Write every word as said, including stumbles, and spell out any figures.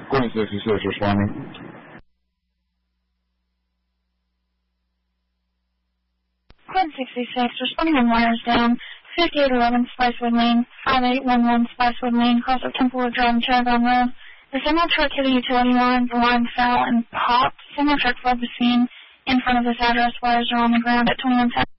Queen sixty-six responding. Queen sixty-six responding on wires down. fifty-eight eleven Spicewood Lane, five eight one one Spicewood Lane, cross of Templewood Drive and Cherryville Road. The semi truck hit a utility line, the line fell and popped. Semi truck fled the scene in front of this address. Wires are on the ground at twenty-one